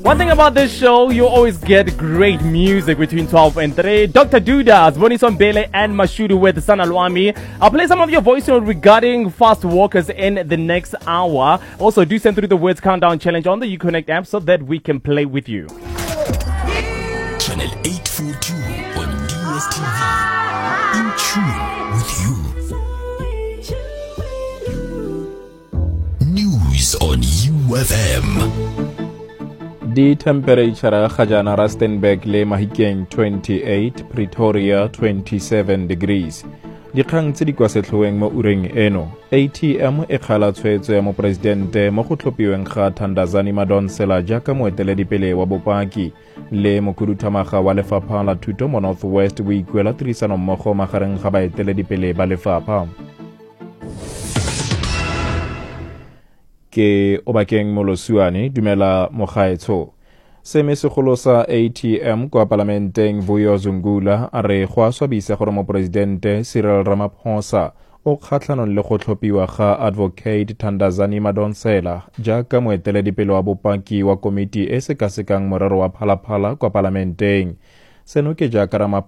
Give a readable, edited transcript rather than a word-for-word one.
One thing about this show, you always get great music between 12 and 3. Dr. Dudas, Bonison Bele, and Mashudu with Sana Luami. I'll play some of your voice note regarding fast walkers in the next hour. Also, do send through the words countdown challenge on the Uconnect app so that we can play with you. Channel 842 on DSTV. In tune with you. News on UFM. The temperature Khajana Rustenburg le Mahikeng 28, Pretoria 27 degrees. Dikgang tse di kwa setlhoeng mo ureng eno. ATM e kgala tshwetso ya mo presidente mo go tlhopiweng ga Thandazani Madonsela jaaka moeteledipele wa bopaki le mokhuduthamaga wa lefapha la thuto mo Northwest o ikuela tirisano mmogo magareng ga baeteledipele ba lefapha. Ke Obakeng Molosuane dumela mogaetsho. Seme segolo sa ATM kwa parlamenteng Vuyo Zungula a re go a swabisa gore mo presidente Cyril Ramaphosa o kgatlhanong le go tlhopiwa ga advocate Thandazani Madonsela jaaka moeteledipele wa bopaki wa komiti e sekasekang morero wa phalaphala kwa parlamenteng. Seno ke jaaka